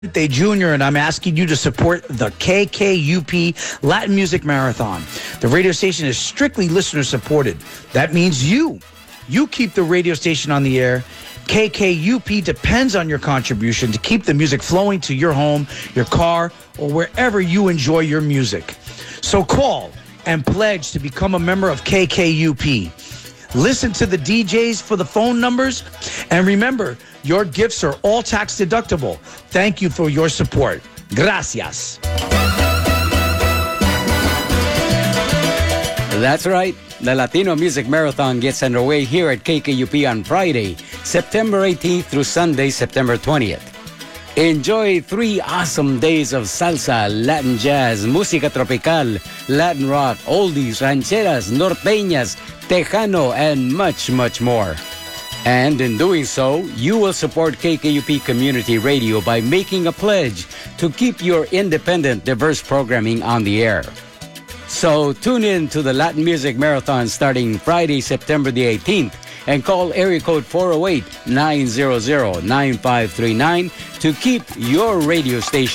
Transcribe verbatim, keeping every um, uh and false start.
Day Junior, and I'm asking you to support the K K U P Latin Music Marathon. The radio station is strictly listener supported. That means you. You keep the radio station on the air. K K U P depends on your contribution to keep the music flowing to your home, your car, or wherever you enjoy your music. So call and pledge to become a member of K K U P. Listen to the D Js for the phone numbers, and remember, your gifts are all tax deductible. Thank you for your support. Gracias. That's right. The Latino Music Marathon gets underway here at K K U P on Friday, September eighteenth through Sunday, September twentieth. Enjoy three awesome days of salsa, Latin jazz, música tropical, Latin rock, oldies, rancheras, norteñas, tejano, and much, much more. And in doing so, you will support K K U P Community Radio by making a pledge to keep your independent, diverse programming on the air. So tune in to the Latin Music Marathon starting Friday, September the eighteenth, and call area code four oh eight, nine hundred, nine five three nine to keep your radio station